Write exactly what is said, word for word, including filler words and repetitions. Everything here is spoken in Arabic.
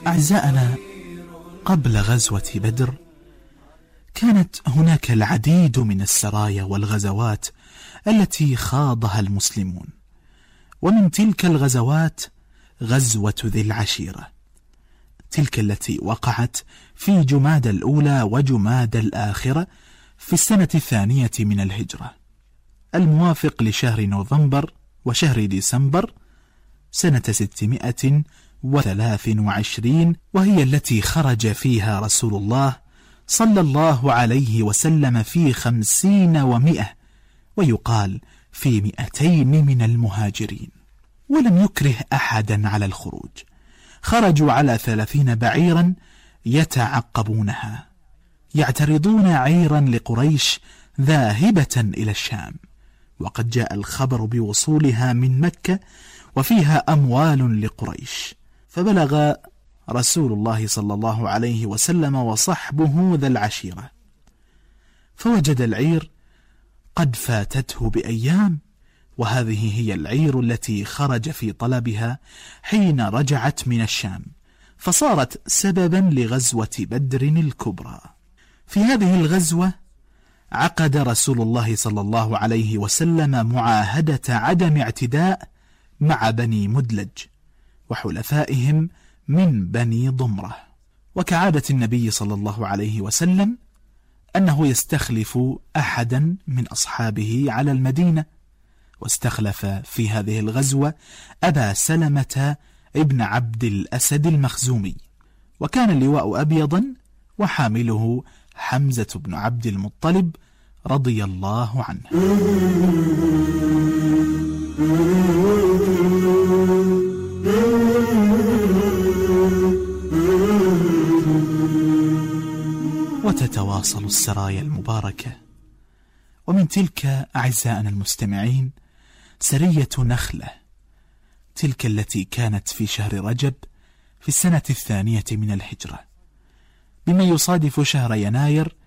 أعزائنا، قبل غزوة بدر كانت هناك العديد من السرايا والغزوات التي خاضها المسلمون، ومن تلك الغزوات غزوة ذي العشيرة، تلك التي وقعت في جمادى الأولى وجمادى الآخرة في السنة الثانية من الهجرة، الموافق لشهر نوفمبر وشهر ديسمبر سنة ستمائة وثلاث وعشرين، وهي التي خرج فيها رسول الله صلى الله عليه وسلم في خمسين ومئة، ويقال في مئتين من المهاجرين، ولم يكره أحدا على الخروج. خرجوا على ثلاثين بعيرا يتعقبونها، يعترضون عيرا لقريش ذاهبة إلى الشام، وقد جاء الخبر بوصولها من مكة وفيها أموال لقريش، فبلغ رسول الله صلى الله عليه وسلم وصحبه ذا العشيرة، فوجد العير قد فاتته بأيام، وهذه هي العير التي خرج في طلبها حين رجعت من الشام، فصارت سببا لغزوة بدر الكبرى. في هذه الغزوة عقد رسول الله صلى الله عليه وسلم معاهدة عدم اعتداء مع بني مدلج وحلفائهم من بني ضمرة، وكعادة النبي صلى الله عليه وسلم أنه يستخلف أحدا من أصحابه على المدينة، واستخلف في هذه الغزوة أبا سلمة ابن عبد الأسد المخزومي، وكان اللواء أبيضا وحامله حمزة بن عبد المطلب رضي الله عنه. وتتواصل السرايا المباركة، ومن تلك أعزائنا المستمعين سرية نخلة، تلك التي كانت في شهر رجب في السنة الثانية من الهجرة، بما يصادف شهر يناير